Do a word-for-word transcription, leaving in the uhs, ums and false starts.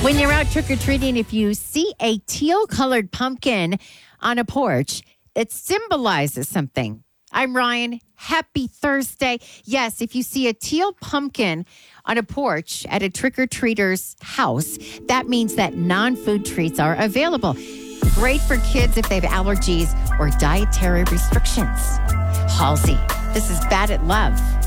When you're out trick-or-treating, if you see a teal-colored pumpkin on a porch, it symbolizes something. I'm Ryan. Happy Thursday. Yes, if you see a teal pumpkin on a porch at a trick-or-treater's house, that means that non-food treats are available. Great for kids if they have allergies or dietary restrictions. Halsey, this is Bad at Love.